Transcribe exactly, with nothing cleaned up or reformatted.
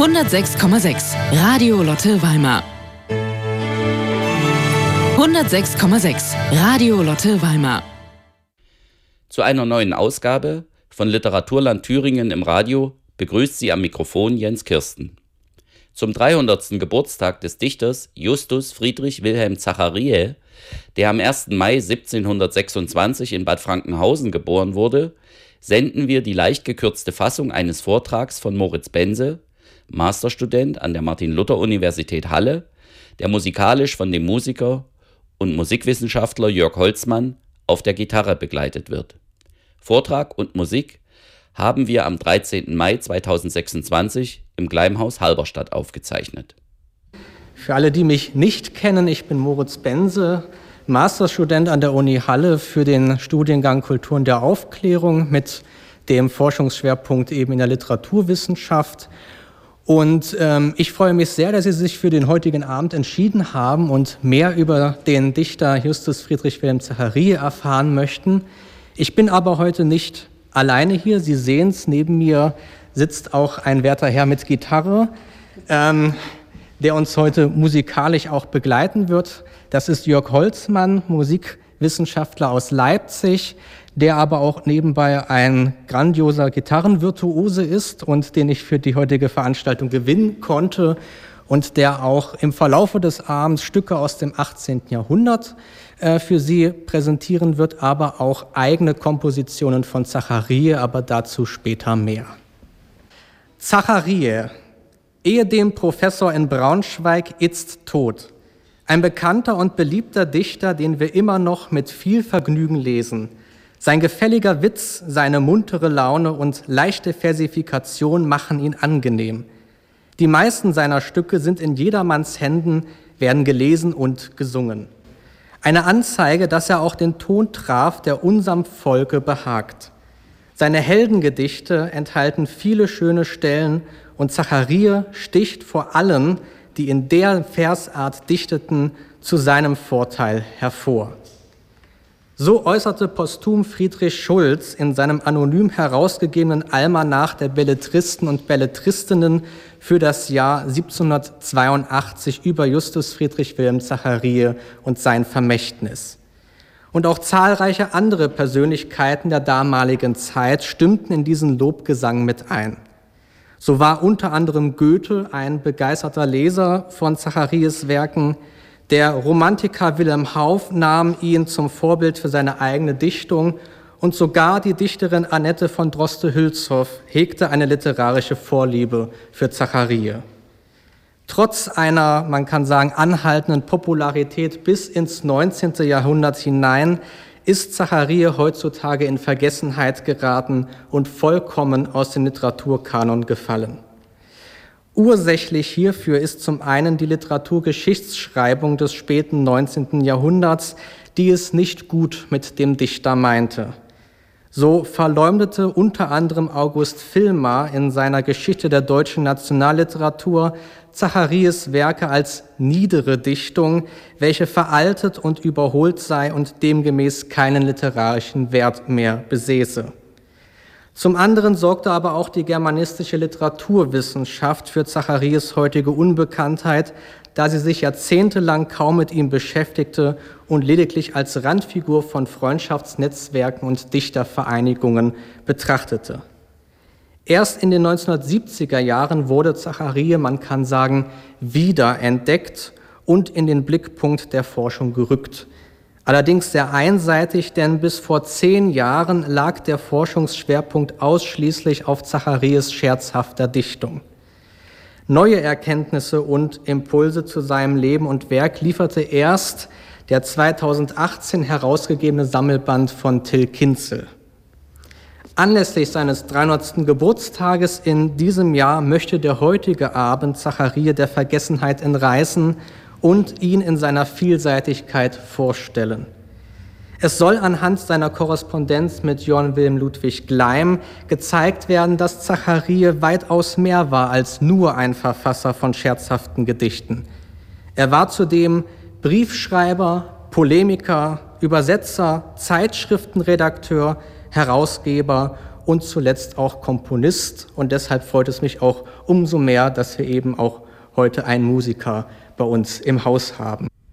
hundertsechs Komma sechs Radio Lotte Weimar. hundertsechs Komma sechs Radio Lotte Weimar. Zu einer neuen Ausgabe von Literaturland Thüringen im Radio begrüßt Sie am Mikrofon Jens Kirsten. Zum dreihundertsten Geburtstag des Dichters Justus Friedrich Wilhelm Zachariae, der am ersten Mai siebzehnhundertsechsundzwanzig in Bad Frankenhausen geboren wurde, senden wir die leicht gekürzte Fassung eines Vortrags von Moritz Bense, Masterstudent an der Martin-Luther-Universität Halle, der musikalisch von dem Musiker und Musikwissenschaftler Jörg Holzmann auf der Gitarre begleitet wird. Vortrag und Musik haben wir am dreizehnten Mai zweitausendsechsundzwanzig im Gleimhaus Halberstadt aufgezeichnet. Für alle, die mich nicht kennen, ich bin Moritz Bense, Masterstudent an der Uni Halle für den Studiengang Kulturen der Aufklärung mit dem Forschungsschwerpunkt eben in der Literaturwissenschaft. Und ähm, ich freue mich sehr, dass Sie sich für den heutigen Abend entschieden haben und mehr über den Dichter Justus Friedrich Wilhelm Zachariae erfahren möchten. Ich bin aber heute nicht alleine hier. Sie sehen es, neben mir sitzt auch ein werter Herr mit Gitarre, ähm, der uns heute musikalisch auch begleiten wird. Das ist Jörg Holzmann, Musikwissenschaftler aus Leipzig, der aber auch nebenbei ein grandioser Gitarrenvirtuose ist und den ich für die heutige Veranstaltung gewinnen konnte und der auch im Verlaufe des Abends Stücke aus dem achtzehnten Jahrhundert äh, für Sie präsentieren wird, aber auch eigene Kompositionen von Zachariae, aber dazu später mehr. Zachariae, ehedem Professor in Braunschweig, itzt tot. Ein bekannter und beliebter Dichter, den wir immer noch mit viel Vergnügen lesen. Sein gefälliger Witz, seine muntere Laune und leichte Versifikation machen ihn angenehm. Die meisten seiner Stücke sind in jedermanns Händen, werden gelesen und gesungen. Eine Anzeige, dass er auch den Ton traf, der unserem Volke behagt. Seine Heldengedichte enthalten viele schöne Stellen und Zachariae sticht vor allen, die in der Versart dichteten, zu seinem Vorteil hervor. So äußerte posthum Friedrich Schulz in seinem anonym herausgegebenen Almanach der Belletristen und Belletristinnen für das Jahr siebzehnhundertzweiundachtzig über Justus Friedrich Wilhelm Zachariae und sein Vermächtnis. Und auch zahlreiche andere Persönlichkeiten der damaligen Zeit stimmten in diesen Lobgesang mit ein. So war unter anderem Goethe ein begeisterter Leser von Zachariaes Werken. Der Romantiker Wilhelm Hauff nahm ihn zum Vorbild für seine eigene Dichtung und sogar die Dichterin Annette von Droste-Hülshoff hegte eine literarische Vorliebe für Zachariae. Trotz einer, man kann sagen, anhaltenden Popularität bis ins neunzehnte Jahrhundert hinein ist Zachariae heutzutage in Vergessenheit geraten und vollkommen aus dem Literaturkanon gefallen. Ursächlich hierfür ist zum einen die Literaturgeschichtsschreibung des späten neunzehnten Jahrhunderts, die es nicht gut mit dem Dichter meinte. So verleumdete unter anderem August Vilmar in seiner Geschichte der deutschen Nationalliteratur Zachariaes Werke als niedere Dichtung, welche veraltet und überholt sei und demgemäß keinen literarischen Wert mehr besäße. Zum anderen sorgte aber auch die germanistische Literaturwissenschaft für Zachariaes heutige Unbekanntheit, da sie sich jahrzehntelang kaum mit ihm beschäftigte und lediglich als Randfigur von Freundschaftsnetzwerken und Dichtervereinigungen betrachtete. Erst in den neunzehnhundertsiebziger Jahren wurde Zachariae, man kann sagen, wiederentdeckt und in den Blickpunkt der Forschung gerückt. Allerdings sehr einseitig, denn bis vor zehn Jahren lag der Forschungsschwerpunkt ausschließlich auf Zachariaes scherzhafter Dichtung. Neue Erkenntnisse und Impulse zu seinem Leben und Werk lieferte erst der zweitausendachtzehn herausgegebene Sammelband von Till Kinzel. Anlässlich seines dreihundertsten Geburtstages in diesem Jahr möchte der heutige Abend Zachariae der Vergessenheit entreißen und ihn in seiner Vielseitigkeit vorstellen. Es soll anhand seiner Korrespondenz mit Johann Wilhelm Ludwig Gleim gezeigt werden, dass Zachariae weitaus mehr war als nur ein Verfasser von scherzhaften Gedichten. Er war zudem Briefschreiber, Polemiker, Übersetzer, Zeitschriftenredakteur, Herausgeber und zuletzt auch Komponist. Und deshalb freut es mich auch umso mehr, dass wir eben auch heute einen Musiker bei uns im Haus haben.